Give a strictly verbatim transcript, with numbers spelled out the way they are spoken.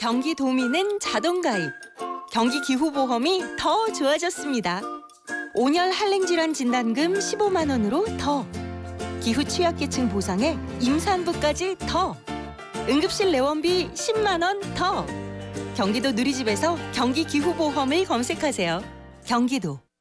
경기도민은 자동가입. 경기기후보험이 더 좋아졌습니다. 온열 한랭질환 진단금 십오만 원으로 더. 기후 취약계층 보상에 임산부까지 더. 응급실 내원비 십만 원 더. 경기도 누리집에서 경기기후보험을 검색하세요. 경기도.